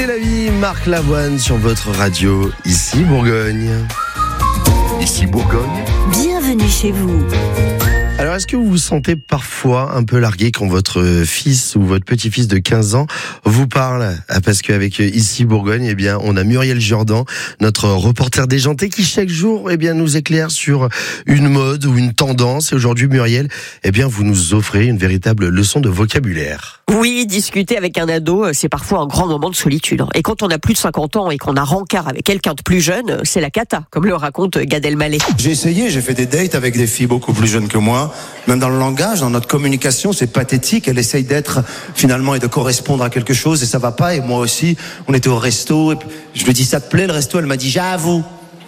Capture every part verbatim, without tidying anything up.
C'est la vie, Marc Lavoine sur votre radio, ici Bourgogne. Ici Bourgogne. Bienvenue chez vous. Alors, est-ce que vous vous sentez parfois un peu largué quand votre fils ou votre petit-fils de quinze ans vous parle? Parce qu'avec Ici Bourgogne, eh bien, on a Muriel Jourdan, notre reporter déjanté, qui chaque jour, eh bien, nous éclaire sur une mode ou une tendance. Et aujourd'hui, Muriel, eh bien, vous nous offrez une véritable leçon de vocabulaire. Oui, discuter avec un ado, c'est parfois un grand moment de solitude. Et quand on a plus de cinquante ans et qu'on a rencard avec quelqu'un de plus jeune, c'est la cata, comme le raconte Gad Elmaleh. J'ai essayé, j'ai fait des dates avec des filles beaucoup plus jeunes que moi. Même dans le langage, dans notre communication, c'est pathétique. Elle essaye d'être, finalement, et de correspondre à quelque chose, et ça va pas. Et moi aussi, on était au resto, et je lui ai dit, ça te plaît le resto? Elle m'a dit, j'avoue.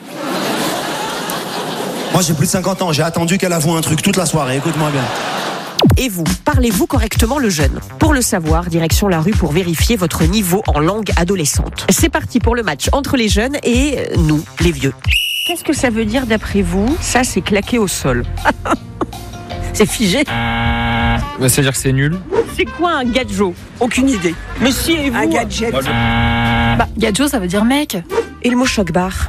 Moi, j'ai plus de cinquante ans, j'ai attendu qu'elle avoue un truc toute la soirée, écoute-moi bien. Et vous, parlez-vous correctement le jeune? Pour le savoir, direction la rue pour vérifier votre niveau en langue adolescente. C'est parti pour le match entre les jeunes et nous, les vieux. Qu'est-ce que ça veut dire d'après vous? Ça, c'est claqué au sol. C'est figé. Bah, ça veut dire que c'est nul. C'est quoi un gadjo? Aucune idée. Mais si, et vous? Un gadget. Bah, gadjo, ça veut dire mec. Et le mot choc-bar?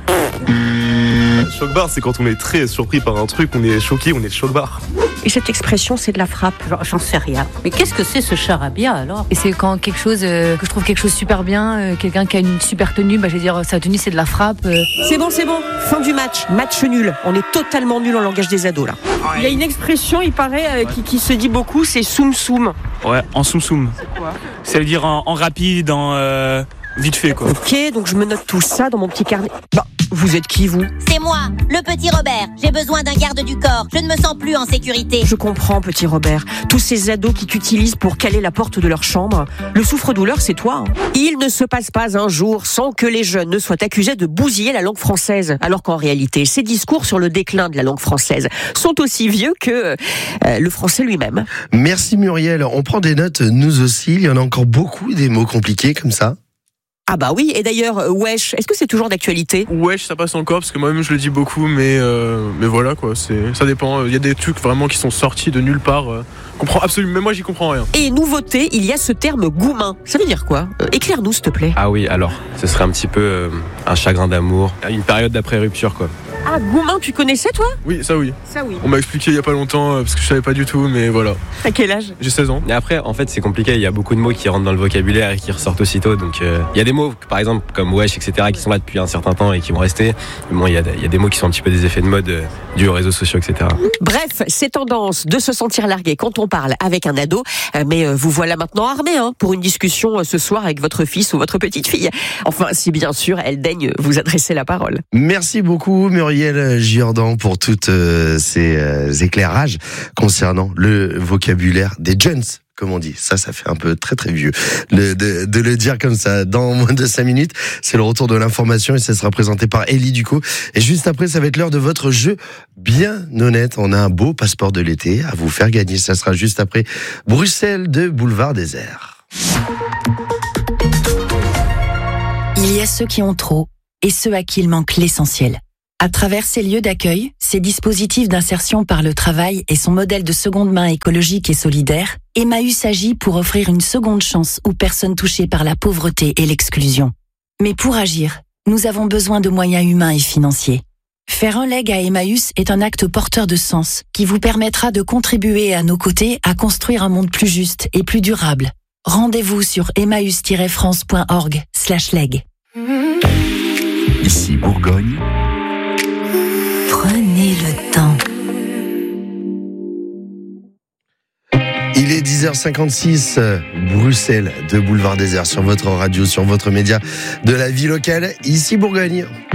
Choc-bar, c'est quand on est très surpris par un truc, on est choqué, on est choc-bar. Et cette expression, c'est de la frappe? J'en sais rien. Mais qu'est-ce que c'est ce charabia alors? Et c'est quand quelque chose, euh, que je trouve quelque chose super bien, euh, quelqu'un qui a une super tenue, bah je vais dire sa tenue c'est de la frappe. Euh. C'est bon, c'est bon. Fin du match. Match nul. On est totalement nul en langage des ados là. Il y a une expression, il paraît, euh, qui, qui se dit beaucoup, c'est soum soum. Ouais, en soum soum. C'est quoi? Ça veut dire en, en rapide, en euh, vite fait quoi. Ok, donc je me note tout ça dans mon petit carnet. Bah, vous êtes qui vous? C'est moi, le petit Robert. J'ai besoin d'un garde du corps. Je ne me sens plus en sécurité. Je comprends, petit Robert. Tous ces ados qui t'utilisent pour caler la porte de leur chambre. Le souffre-douleur, c'est toi. Hein. Il ne se passe pas un jour sans que les jeunes ne soient accusés de bousiller la langue française. Alors qu'en réalité, ces discours sur le déclin de la langue française sont aussi vieux que euh, le français lui-même. Merci Muriel. On prend des notes, nous aussi. Il y en a encore beaucoup, des mots compliqués comme ça. Ah bah oui, et d'ailleurs, euh, wesh, est-ce que c'est toujours d'actualité? Wesh, ça passe encore, parce que moi-même je le dis beaucoup, mais, euh, mais voilà quoi, c'est, ça dépend. Il y a des trucs vraiment qui sont sortis de nulle part. Euh, comprends absolument, même moi j'y comprends rien. Et nouveauté, il y a ce terme goumin. Ça veut dire quoi? euh, Éclaire-nous s'il te plaît. Ah oui, alors, ce serait un petit peu euh, un chagrin d'amour, une période d'après-rupture quoi. Ah, goumin, tu connaissais toi? Oui, ça oui. Ça oui. On m'a expliqué il y a pas longtemps, euh, parce que je savais pas du tout, mais voilà. À quel âge? J'ai seize ans. Et après, en fait, c'est compliqué, il y a beaucoup de mots qui rentrent dans le vocabulaire et qui ressortent aussitôt, donc euh, il y a des mots, par exemple, comme wesh, et cetera, qui sont là depuis un certain temps et qui vont rester. Mais bon, il y a, il y a des mots qui sont un petit peu des effets de mode euh, dus aux réseaux sociaux, et cetera. Bref, c'est tendance de se sentir largué quand on parle avec un ado, euh, mais euh, vous voilà maintenant armé hein, pour une discussion euh, ce soir avec votre fils ou votre petite fille. Enfin, si bien sûr, elle daigne vous adresser la parole. Merci beaucoup Muriel Jourdan pour tous euh, ces euh, éclairages concernant le vocabulaire des jeunes. Comme on dit, ça, ça fait un peu très très vieux le, de, de le dire comme ça. Dans moins de cinq minutes, c'est le retour de l'information et ça sera présenté par Élie Ducot. Et juste après, ça va être l'heure de votre jeu bien honnête. On a un beau passeport de l'été à vous faire gagner. Ça sera juste après Bruxelles de Boulevard Désert. Il y a ceux qui ont trop et ceux à qui il manque l'essentiel. À travers ces lieux d'accueil, ces dispositifs d'insertion par le travail et son modèle de seconde main écologique et solidaire, Emmaüs agit pour offrir une seconde chance aux personnes touchées par la pauvreté et l'exclusion. Mais pour agir, nous avons besoin de moyens humains et financiers. Faire un leg à Emmaüs est un acte porteur de sens qui vous permettra de contribuer à nos côtés à construire un monde plus juste et plus durable. Rendez-vous sur emmaüs tiret france point org slash leg. Ici Bourgogne. Prenez le temps. Il est dix heures cinquante-six, Bruxelles de Boulevard Désert sur votre radio, sur votre média de la vie locale, ici Bourgogne.